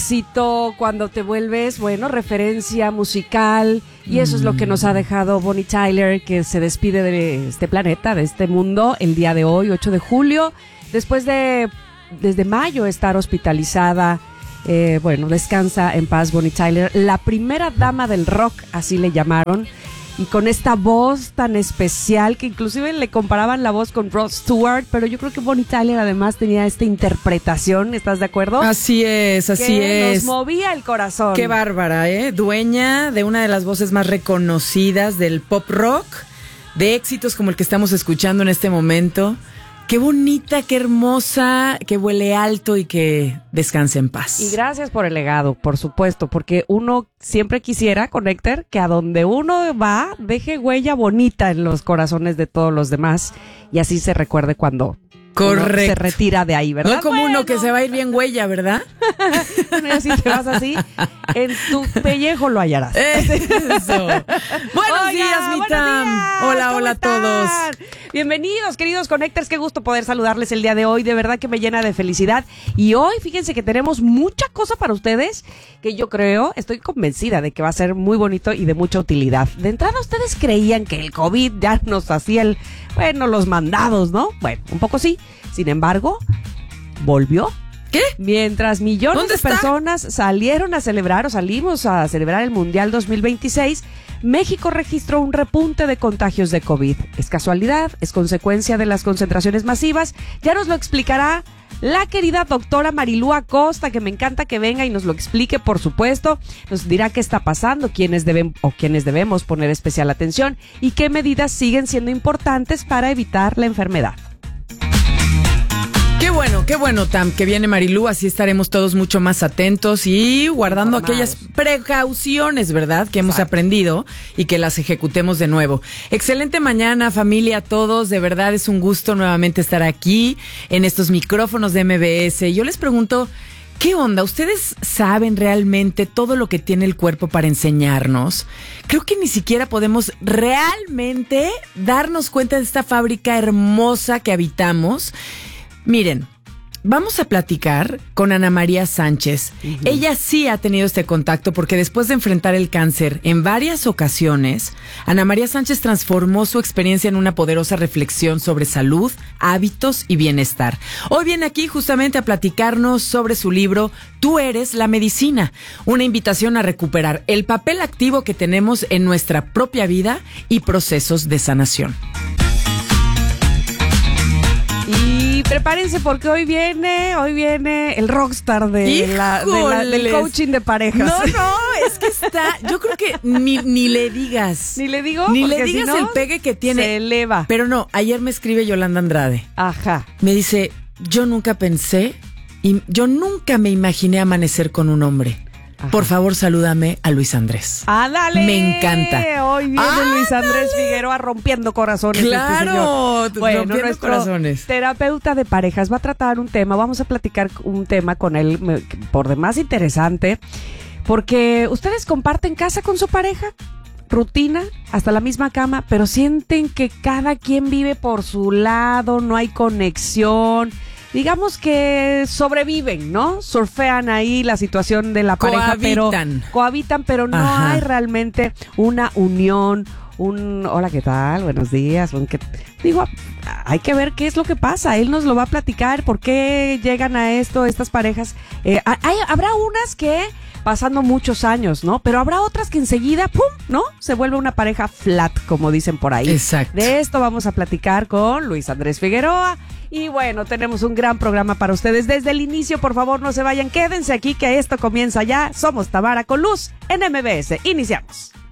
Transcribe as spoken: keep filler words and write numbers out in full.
éxito, cuando te vuelves, bueno, referencia musical, y eso es lo que nos ha dejado Bonnie Tyler, que se despide de este planeta, de este mundo, el día de hoy, ocho de julio, después de, desde mayo, estar hospitalizada. Eh, bueno, descansa en paz Bonnie Tyler, la primera dama del rock, así le llamaron, y con esta voz tan especial que inclusive le comparaban la voz con Rod Stewart, pero yo creo que Bonnie Tyler además tenía esta interpretación, ¿estás de acuerdo? Así es, así que es. Nos movía el corazón. Qué bárbara, ¿eh? Dueña de una de las voces más reconocidas del pop rock, de éxitos como el que estamos escuchando en este momento. Qué bonita, qué hermosa, que vuele alto y que descanse en paz. Y gracias por el legado, por supuesto, porque uno siempre quisiera, Connector, que a donde uno va deje huella bonita en los corazones de todos los demás y así se recuerde cuando Correcto. uno se retira de ahí, ¿verdad? No como bueno. uno que se va a ir bien huella, ¿verdad? Bueno, si te vas así, en tu pellejo lo hallarás. Eso. Buenos Oiga, días, mi buenos Tam. días. Hola, ¿Cómo hola a están? todos. Bienvenidos, queridos Connectors. Qué gusto poder saludarles el día de hoy. De verdad que me llena de felicidad. Y hoy, fíjense que tenemos mucha cosa para ustedes que yo creo, estoy convencida de que va a ser muy bonito y de mucha utilidad. De entrada, ustedes creían que el COVID ya nos hacía el, bueno, los mandados, ¿no? Bueno, un poco sí. Sin embargo, volvió. ¿Qué? Mientras millones de está? personas salieron a celebrar o salimos a celebrar el Mundial dos mil veintiséis, México registró un repunte de contagios de COVID. ¿Es casualidad? ¿Es consecuencia de las concentraciones masivas? Ya nos lo explicará la querida doctora Marilú Acosta, que me encanta que venga y nos lo explique, por supuesto. Nos dirá qué está pasando, quiénes deben o quiénes debemos poner especial atención y qué medidas siguen siendo importantes para evitar la enfermedad. Qué bueno, qué bueno, Tam, que viene Marilú, así estaremos todos mucho más atentos y guardando aquellas precauciones, ¿verdad?, que hemos Exacto. aprendido y que las ejecutemos de nuevo. Excelente mañana, familia, a todos, de verdad es un gusto nuevamente estar aquí en estos micrófonos de M B S. Yo les pregunto, ¿qué onda? ¿Ustedes saben realmente todo lo que tiene el cuerpo para enseñarnos? Creo que ni siquiera podemos realmente darnos cuenta de esta fábrica hermosa que habitamos. Miren, vamos a platicar con Ana María Sánchez. Uh-huh. Ella sí ha tenido este contacto porque después de enfrentar el cáncer en varias ocasiones, Ana María Sánchez transformó su experiencia en una poderosa reflexión sobre salud, hábitos y bienestar. Hoy viene aquí justamente a platicarnos sobre su libro Tú eres la medicina, una invitación a recuperar el papel activo que tenemos en nuestra propia vida y procesos de sanación. Y prepárense porque hoy viene, hoy viene el rockstar de la, de la, del coaching de parejas. No, no, es que está, yo creo que ni, ni le digas. Ni le digo. Ni le digas si no, el pegue que tiene. Se eleva. Pero no, ayer me escribe Yolanda Andrade. Ajá. Me dice, yo nunca pensé, y yo nunca me imaginé amanecer con un hombre. Ajá. Por favor, salúdame a Luis Andrés. ¡Ándale! Me encanta. Hoy viene ¡Ándale! Luis Andrés Figueroa rompiendo corazones. Claro, este bueno, rompiendo nuestro corazones. Terapeuta de parejas va a tratar un tema. Vamos a platicar un tema con él por demás interesante, porque ustedes comparten casa con su pareja, rutina, hasta la misma cama, pero sienten que cada quien vive por su lado, no hay conexión. Digamos que sobreviven, ¿no? Surfean ahí la situación de la pareja, cohabitan. pero cohabitan, pero no Ajá. hay realmente una unión, un hola, ¿qué tal? Buenos días. ¿Qué? Digo, hay que ver qué es lo que pasa. Él nos lo va a platicar, por qué llegan a esto estas parejas. Eh, hay, habrá unas que pasando muchos años, ¿no? Pero habrá otras que enseguida, ¡pum!, ¿no? Se vuelve una pareja flat, como dicen por ahí. Exacto. De esto vamos a platicar con Luis Andrés Figueroa. Y bueno, tenemos un gran programa para ustedes desde el inicio. Por favor, no se vayan, quédense aquí que esto comienza ya. Somos Tamara con Luz en M B S. Iniciamos.